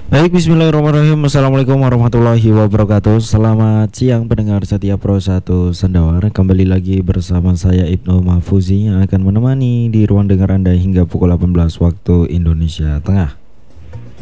Baik, bismillahirrahmanirrahim. Assalamualaikum warahmatullahi wabarakatuh. Selamat siang pendengar setia Pro 1 Sendawar. Kembali lagi bersama saya Ibnu Mahfuzi yang akan menemani di ruang dengar Anda hingga pukul 18 waktu Indonesia Tengah.